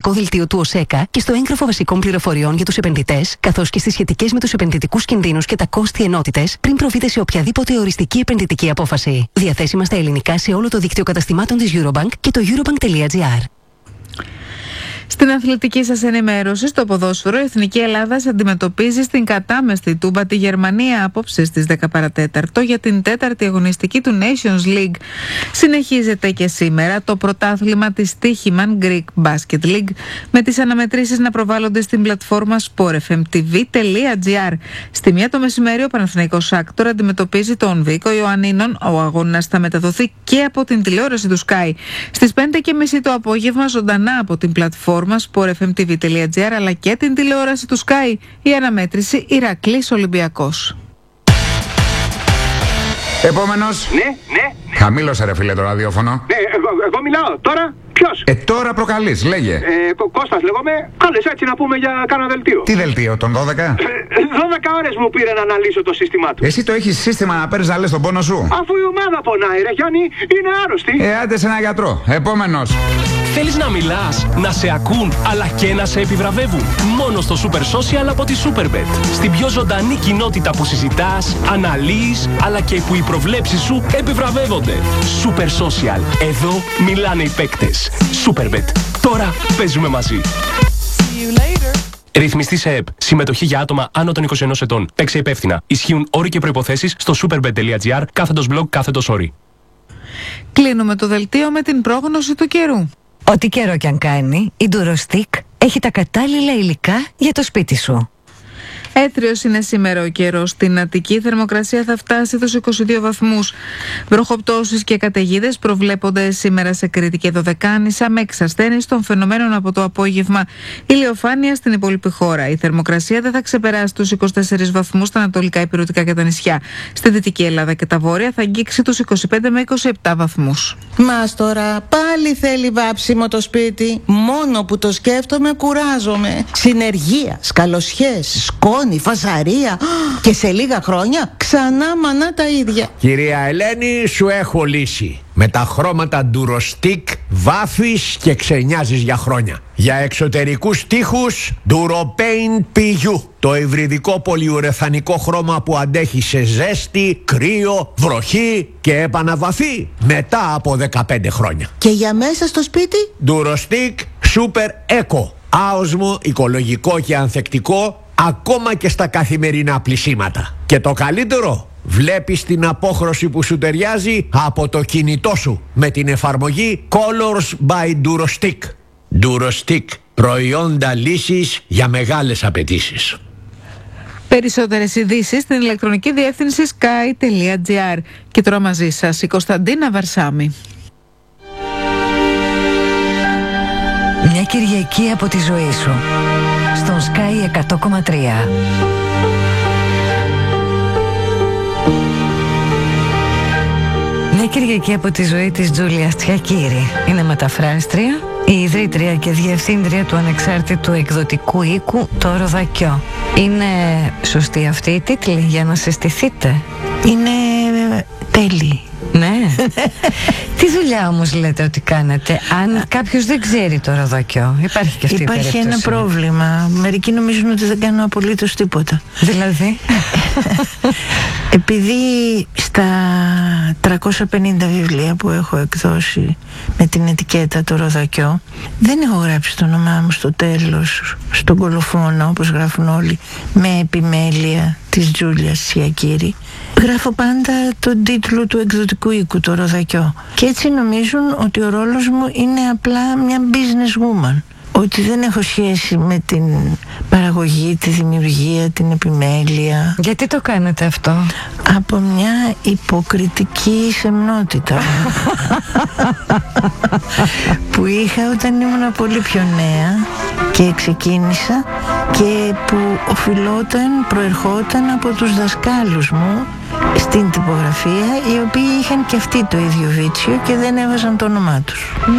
ενημερωτικό δελτίο του ΟΣΕΚΑ και στο έγγραφο βασικών πληροφοριών για τους επενδυτές, καθώς και στις σχετικές με τους επενδυτικούς κινδύνους και τα κόστη ενότητες, πριν προβείτε σε οποιαδήποτε οριστική επενδυτική απόφαση. Διαθέσιμα στα ελληνικά σε όλο το δίκτυο καταστημάτων της Eurobank και το eurobank.gr. Στην αθλητική σας ενημέρωση, στο ποδόσφαιρο, η Εθνική Ελλάδα αντιμετωπίζει στην κατάμεστη Τούμπα τη Γερμανία απόψε στις 10 παρατέταρτο για την τέταρτη αγωνιστική του Nations League. Συνεχίζεται και σήμερα το πρωτάθλημα της Τύχημαν Greek Basket League, με τις αναμετρήσεις να προβάλλονται στην πλατφόρμα sportfmtv.gr. Στη 1 το μεσημέρι, ο Παναθηναϊκός Άκτορ αντιμετωπίζει τον Βίκο Ιωαννίνων. Ο αγώνας θα μεταδοθεί και από την τηλεόραση του Sky. Στις 5:30 το απόγευμα, ζωντανά από την πλατφόρμα sportfmtv.gr αλλά και την τηλεόραση του Sky, η αναμέτρηση Ηρακλής Ολυμπιακός. Επόμενος. Ναι. Χαμήλωσε ρε φίλε το ραδιόφωνο. Ναι, εγώ μιλάω. Τώρα ποιος? Τώρα προκαλείς, λέγε. Κώστας λέγομαι. Κάλες έτσι να πούμε για κάνα δελτίο. Τι δελτίο, τον 12? 12 ώρες μου πήρε να αναλύσω το σύστημά του. Εσύ το έχεις σύστημα να παίρνεις να λες τον πόνο σου? Αφού η ομάδα πονάει ρε Γιάννη, είναι άρρωστη. Άντε σε ένα γιατρό. Επόμενος. Θέλεις να μιλάς, να σε ακούν, αλλά και να σε επιβραβεύουν? Μόνο στο Super Social από τη Superbet. Στην πιο ζωντανή κοινότητα που συζητάς, αναλύεις, αλλά και που οι προβλέψεις σου επιβραβεύονται. Super Social. Εδώ μιλάνε οι παίκτες. Superbet. Τώρα παίζουμε μαζί. Ρυθμιστή σε ΕΠ. Συμμετοχή για άτομα άνω των 21 ετών. Παίξε υπεύθυνα. Ισχύουν όροι και προϋποθέσεις στο superbet.gr /blog/όροι. Κλείνουμε το δελτίο με την πρόγνωση του καιρού. Ό,τι καιρό κι αν κάνει, η Durostick έχει τα κατάλληλα υλικά για το σπίτι σου. Έθριος είναι σήμερα ο καιρός. Στην Αττική η θερμοκρασία θα φτάσει τους 22 βαθμούς. Βροχοπτώσεις και καταιγίδες προβλέπονται σήμερα σε Κρήτη και Δωδεκάνησα, με εξασθένιση των φαινομένων από το απόγευμα. Ηλιοφάνεια στην υπόλοιπη χώρα. Η θερμοκρασία δεν θα ξεπεράσει τους 24 βαθμούς στα ανατολικά ηπειρωτικά και τα νησιά. Στη Δυτική Ελλάδα και τα Βόρεια θα αγγίξει τους 25 με 27 βαθμούς. Μας τώρα πάλι θέλει βάψιμο το σπίτι. Μόνο που το σκέφτομαι κουράζομαι. Συνεργεία, σκαλοσιές, σκόνη, φασαρία και σε λίγα χρόνια ξανά μανά τα ίδια. Κυρία Ελένη, σου έχω λύση. Με τα χρώματα Durostick βάφεις και ξενιάζεις για χρόνια. Για εξωτερικούς τοίχους Duropaint PU. Το υβριδικό πολυουρεθανικό χρώμα που αντέχει σε ζέστη, κρύο, βροχή και επαναβαφή μετά από 15 χρόνια. Και για μέσα στο σπίτι Durostick Super Eco. Άοσμο, οικολογικό και ανθεκτικό ακόμα και στα καθημερινά πλυσίματα. Και το καλύτερο, βλέπεις την απόχρωση που σου ταιριάζει από το κινητό σου με την εφαρμογή Colors by Durostick. Durostick, προϊόντα λύσης για μεγάλες απαιτήσεις. Περισσότερες ειδήσεις στην ηλεκτρονική διεύθυνση sky.gr. Και τώρα μαζί σας η Κωνσταντίνα Βαρσάμι. Μια Κυριακή από τη ζωή σου στον Sky 100,3. Μια Κυριακή από τη ζωή της Τζούλια Τσιακύρη. Είναι μεταφράστρια, η ιδρύτρια και διευθύντρια του ανεξάρτητου εκδοτικού οίκου Το Ροδακιό. Είναι σωστή αυτή η τίτλη για να συστηθείτε? είναι τέλειοι. Ναι. Τι δουλειά όμως λέτε ότι κάνετε? Αν κάποιος δεν ξέρει το Ροδακιό, υπάρχει και αυτή η περίπτωση. Υπάρχει ένα πρόβλημα. Μερικοί νομίζουν ότι δεν κάνω απολύτως τίποτα. Δηλαδή? Επειδή στα 350 βιβλία που έχω εκδώσει με την ετικέτα Το Ροδακιό, δεν έχω γράψει το όνομά μου στο τέλος, στον κολοφόνο όπως γράφουν όλοι, με επιμέλεια της Τζούλιας Τσιακύρη. Γράφω πάντα τον τίτλο του εκδοτικού οίκου, Το Ροδακιό. Και έτσι νομίζουν ότι ο ρόλος μου είναι απλά μια business woman. Ότι δεν έχω σχέση με την παραγωγή, τη δημιουργία, την επιμέλεια. Γιατί το κάνετε αυτό? Από μια υποκριτική σεμνότητα που είχα όταν ήμουν πολύ πιο νέα και ξεκίνησα, και που προερχόταν από τους δασκάλους μου στην τυπογραφία, οι οποίοι είχαν και αυτοί το ίδιο βίτσιο και δεν έβαζαν το όνομά τους.